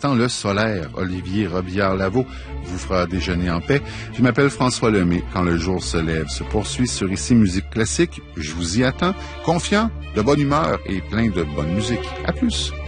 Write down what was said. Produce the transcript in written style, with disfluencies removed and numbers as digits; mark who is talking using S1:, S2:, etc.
S1: l'instant, le solaire. Olivier Robillard-Lavaux vous fera déjeuner en paix. Je m'appelle François Lemay. Quand le jour se lève se poursuit sur Ici Musique Classique. Je vous y attends, confiant, de bonne humeur et plein de bonne musique. À plus!